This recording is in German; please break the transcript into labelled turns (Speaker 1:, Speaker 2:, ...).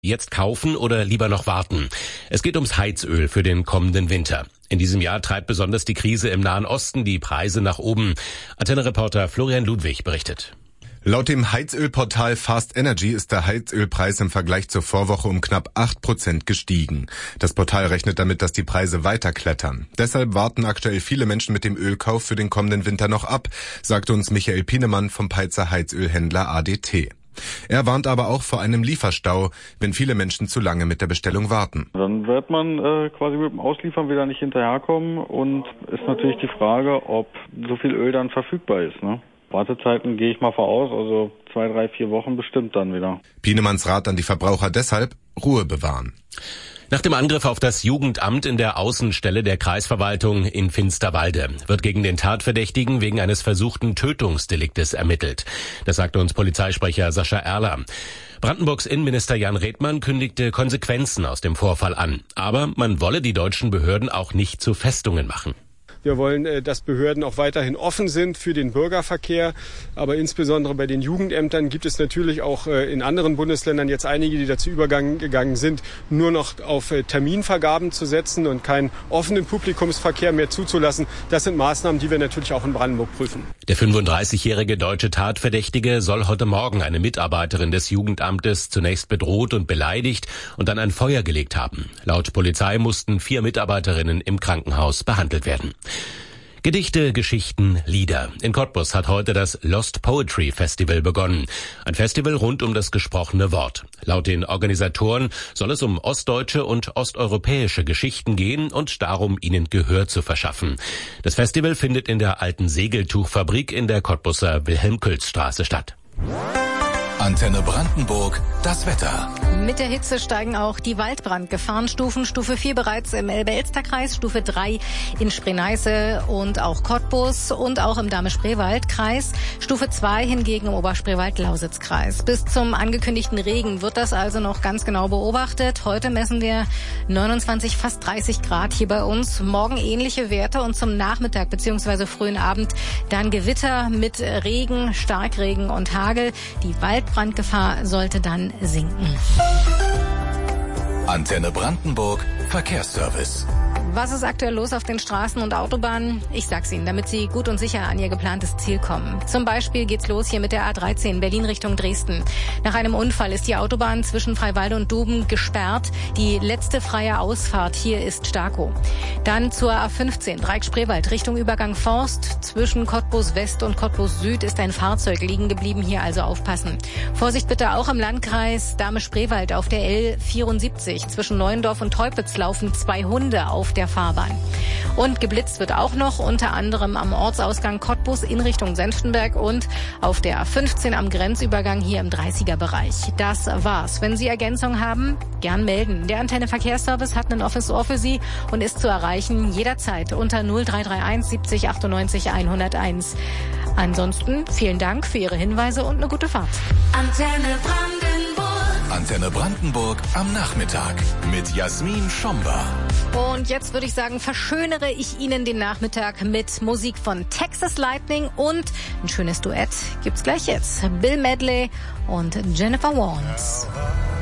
Speaker 1: Jetzt kaufen oder lieber noch warten? Es geht ums Heizöl für den kommenden Winter. In diesem Jahr treibt besonders die Krise im Nahen Osten die Preise nach oben. Antenne-Reporter Florian Ludwig berichtet.
Speaker 2: Laut dem Heizölportal Fast Energy ist der Heizölpreis im Vergleich zur Vorwoche um knapp 8% gestiegen. Das Portal rechnet damit, dass die Preise weiter klettern. Deshalb warten aktuell viele Menschen mit dem Ölkauf für den kommenden Winter noch ab, sagte uns Michael Pienemann vom Peitzer Heizölhändler ADT. Er warnt aber auch vor einem Lieferstau, wenn viele Menschen zu lange mit der Bestellung warten.
Speaker 3: Dann wird man quasi mit dem Ausliefern wieder nicht hinterherkommen und ist natürlich die Frage, ob so viel Öl dann verfügbar ist, ne? Wartezeiten gehe ich mal voraus, also 2, 3, 4 Wochen bestimmt dann wieder.
Speaker 2: Pienemanns Rat an die Verbraucher deshalb: Ruhe bewahren.
Speaker 1: Nach dem Angriff auf das Jugendamt in der Außenstelle der Kreisverwaltung in Finsterwalde wird gegen den Tatverdächtigen wegen eines versuchten Tötungsdeliktes ermittelt. Das sagte uns Polizeisprecher Sascha Erler. Brandenburgs Innenminister Jan Redmann kündigte Konsequenzen aus dem Vorfall an. Aber man wolle die deutschen Behörden auch nicht zu Festungen machen.
Speaker 4: Wir wollen, dass Behörden auch weiterhin offen sind für den Bürgerverkehr. Aber insbesondere bei den Jugendämtern gibt es natürlich auch in anderen Bundesländern jetzt einige, die dazu übergegangen sind, nur noch auf Terminvergaben zu setzen und keinen offenen Publikumsverkehr mehr zuzulassen. Das sind Maßnahmen, die wir natürlich auch in Brandenburg prüfen.
Speaker 1: Der 35-jährige deutsche Tatverdächtige soll heute Morgen eine Mitarbeiterin des Jugendamtes zunächst bedroht und beleidigt und dann ein Feuer gelegt haben. Laut Polizei mussten 4 Mitarbeiterinnen im Krankenhaus behandelt werden. Gedichte, Geschichten, Lieder. In Cottbus hat heute das Lost Poetry Festival begonnen. Ein Festival rund um das gesprochene Wort. Laut den Organisatoren soll es um ostdeutsche und osteuropäische Geschichten gehen und darum, ihnen Gehör zu verschaffen. Das Festival findet in der alten Segeltuchfabrik in der Cottbuser Wilhelm-Külz-Straße statt.
Speaker 5: Antenne Brandenburg, das Wetter.
Speaker 6: Mit der Hitze steigen auch die Waldbrandgefahrenstufen. Stufe 4 bereits im Elbe-Elster-Kreis, Stufe 3 in Spree-Neiße und auch Cottbus und auch im Dahme-Spreewald-Kreis. Stufe 2 hingegen im Oberspreewald-Lausitz-Kreis. Bis zum angekündigten Regen wird das also noch ganz genau beobachtet. Heute messen wir 29, fast 30 Grad hier bei uns. Morgen ähnliche Werte und zum Nachmittag bzw. frühen Abend dann Gewitter mit Regen, Starkregen und Hagel. Die Waldbrandgefahr sollte dann sinken.
Speaker 5: Antenne Brandenburg, Verkehrsservice.
Speaker 6: Was ist aktuell los auf den Straßen und Autobahnen? Ich sag's Ihnen, damit Sie gut und sicher an Ihr geplantes Ziel kommen. Zum Beispiel geht's los hier mit der A13 Berlin Richtung Dresden. Nach einem Unfall ist die Autobahn zwischen Freiwalde und Duben gesperrt. Die letzte freie Ausfahrt hier ist Starkow. Dann zur A15 Dreieck-Spreewald Richtung Übergang Forst. Zwischen Cottbus West und Cottbus Süd ist ein Fahrzeug liegen geblieben. Hier also aufpassen. Vorsicht bitte auch im Landkreis Dahme-Spreewald auf der L74. Zwischen Neuendorf und Teupitz laufen 2 Hunde auf der Fahrbahn. Und geblitzt wird auch noch, unter anderem am Ortsausgang Cottbus in Richtung Senftenberg und auf der A15 am Grenzübergang hier im 30er-Bereich. Das war's. Wenn Sie Ergänzung haben, gern melden. Der Antenne Verkehrsservice hat einen Office-Ohr für Sie und ist zu erreichen jederzeit unter 0331 70 98 101. Ansonsten vielen Dank für Ihre Hinweise und eine gute Fahrt.
Speaker 5: Antenne Brandenburg. Antenne Brandenburg am Nachmittag mit Jasmin Schomba.
Speaker 6: Und jetzt würde ich sagen, verschönere ich Ihnen den Nachmittag mit Musik von Texas Lightning und ein schönes Duett gibt's gleich jetzt. Bill Medley und Jennifer Warnes.